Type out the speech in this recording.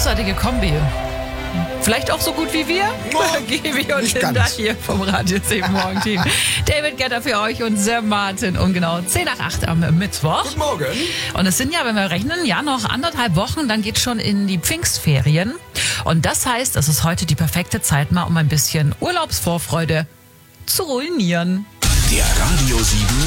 großartige Kombi. Vielleicht auch so gut wie wir? Gibi und Linda hier vom Radio 7 Morgen-Team. David Getter für euch und Sir Martin um genau 10 nach 8 am Mittwoch. Guten Morgen. Und es sind ja, wenn wir rechnen, ja noch 1,5 Wochen, dann geht's schon in die Pfingstferien. Und das heißt, es ist heute die perfekte Zeit mal, um ein bisschen Urlaubsvorfreude zu ruinieren. Der Radio 7